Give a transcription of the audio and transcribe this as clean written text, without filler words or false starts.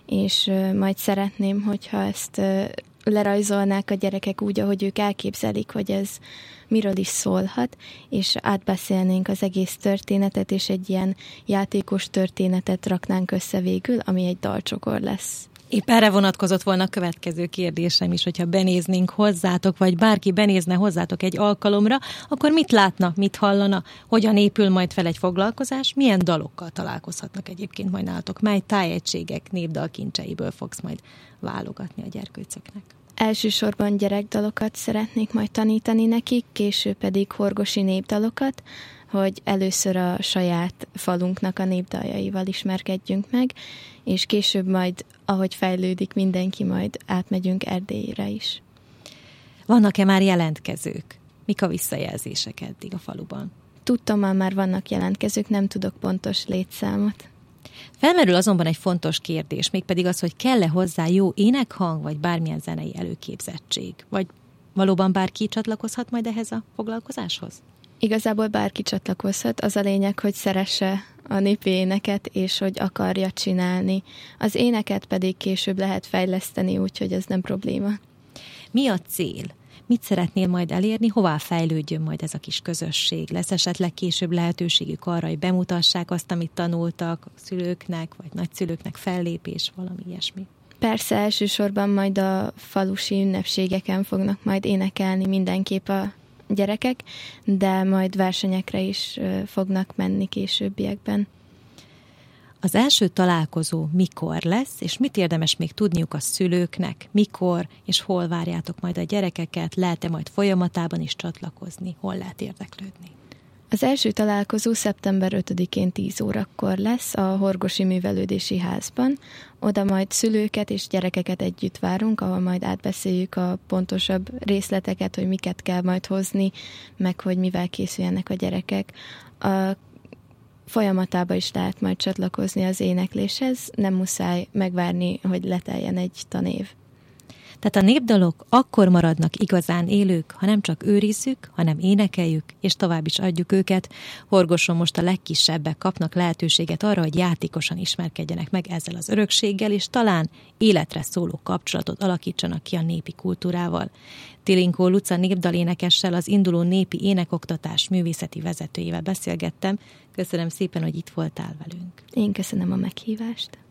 és majd szeretném, hogyha ezt lerajzolnák a gyerekek úgy, ahogy ők elképzelik, hogy ez miről is szólhat, és átbeszélnénk az egész történetet, és egy ilyen játékos történetet raknánk össze végül, ami egy dalcsokor lesz. Épp erre vonatkozott volna a következő kérdésem is, hogyha benéznénk hozzátok, vagy bárki benézne hozzátok egy alkalomra, akkor mit látna, mit hallana, hogyan épül majd fel egy foglalkozás, milyen dalokkal találkozhatnak egyébként majd nálatok, mely tájegységek népdalkincseiből fogsz majd válogatni a gyerkőcöknek? Elsősorban gyerekdalokat szeretnék majd tanítani nekik, később pedig horgosi népdalokat, hogy először a saját falunknak a népdaljaival ismerkedjünk meg, és később majd, ahogy fejlődik mindenki, majd átmegyünk Erdélyre is. Vannak-e már jelentkezők? Mik a visszajelzések eddig a faluban? Tudtommal már vannak jelentkezők, nem tudok pontos létszámot. Felmerül azonban egy fontos kérdés, mégpedig az, hogy kell-e hozzá jó énekhang, vagy bármilyen zenei előképzettség? Vagy valóban bárki csatlakozhat majd ehhez a foglalkozáshoz? Igazából bárki csatlakozhat, az a lényeg, hogy szeresse a népi éneket, és hogy akarja csinálni. Az éneket pedig később lehet fejleszteni, úgyhogy ez nem probléma. Mi a cél? Mit szeretnél majd elérni? Hová fejlődjön majd ez a kis közösség? Lesz esetleg később lehetőségük arra, hogy bemutassák azt, amit tanultak a szülőknek, vagy nagyszülőknek, fellépés, valami ilyesmi? Persze, elsősorban majd a falusi ünnepségeken fognak majd énekelni mindenképp a gyerekek, de majd versenyekre is fognak menni későbbiekben. Az első találkozó mikor lesz, és mit érdemes még tudniuk a szülőknek, mikor és hol várjátok majd a gyerekeket, lehet-e majd folyamatában is csatlakozni, hol lehet érdeklődni? Az első találkozó szeptember 5-én 10 órakor lesz a Horgosi Művelődési Házban. Oda majd szülőket és gyerekeket együtt várunk, ahol majd átbeszéljük a pontosabb részleteket, hogy miket kell majd hozni, meg hogy mivel készüljenek a gyerekek. A folyamatába is lehet majd csatlakozni az énekléshez, nem muszáj megvárni, hogy leteljen egy tanév. Tehát a népdalok akkor maradnak igazán élők, ha nem csak őrizzük, hanem énekeljük, és tovább is adjuk őket. Horgoson most a legkisebbek kapnak lehetőséget arra, hogy játékosan ismerkedjenek meg ezzel az örökséggel, és talán életre szóló kapcsolatot alakítsanak ki a népi kultúrával. Tilinkó Luca népdalénekessel, az induló népi énekoktatás művészeti vezetőjével beszélgettem. Köszönöm szépen, hogy itt voltál velünk. Én köszönöm a meghívást.